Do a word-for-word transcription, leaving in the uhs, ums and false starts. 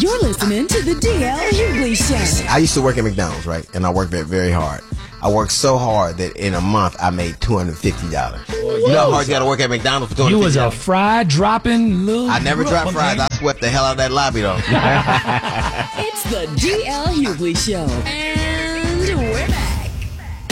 You're listening to the D L Hughley Show. I used to work at McDonald's, right? And I worked very, very hard. I worked so hard that in a month I made two hundred fifty dollars. You know how hard you got to work at McDonald's for two hundred fifty dollars? You was a fry dropping little... I never dropped fries. I swept the hell out of that lobby, though. It's the D L Hughley Show. And we're back.